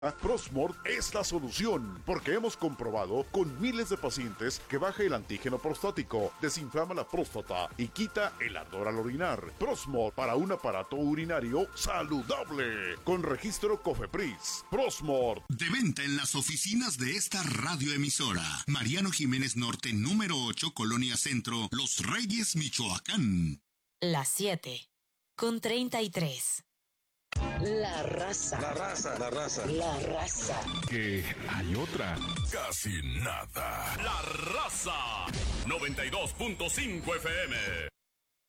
Prosmord es la solución, porque hemos comprobado con miles de pacientes que baja el antígeno prostático, desinflama la próstata y quita el ardor al orinar. Prosmord para un aparato urinario saludable, con registro COFEPRIS. Prosmord. De venta en las oficinas de esta radioemisora. Mariano Jiménez Norte, número 8, Colonia Centro, Los Reyes, Michoacán. Las 7:33. La raza. La raza. La raza. La raza. Que hay otra. Casi nada. La raza. 92.5 FM.